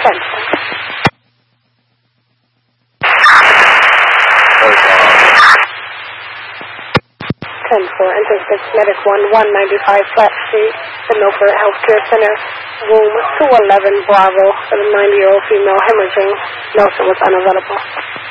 10-4, Interstate Medic 195 Flat Street, the Milford Healthcare Center, room 211 Bravo, for the 90-year-old female hemorrhaging. Nelson was unavailable.